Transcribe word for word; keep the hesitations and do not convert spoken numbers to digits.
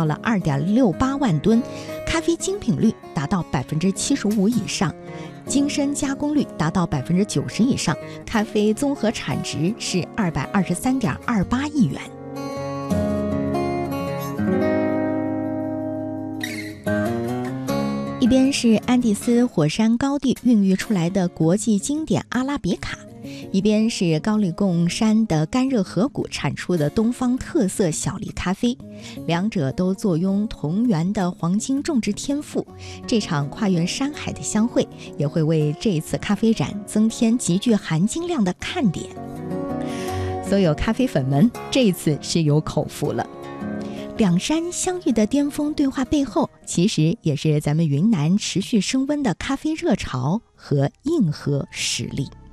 到了 二点六八万吨，咖啡精品率达到 百分之七十五 以上，精深加工率达到 百分之九十 以上，咖啡综合产值是 二百二十三点二八亿元。一边是安第斯火山高地孕育出来的国际经典阿拉比卡，一边是高黎贡山的干热河谷产出的东方特色小粒咖啡，两者都坐拥同源的黄金种植天赋。这场跨越山海的相会，也会为这次咖啡展增添极具含金量的看点。所有咖啡粉们这一次是有口福了。两山相遇的巅峰对话背后，其实也是咱们云南持续升温的咖啡热潮和硬核实力。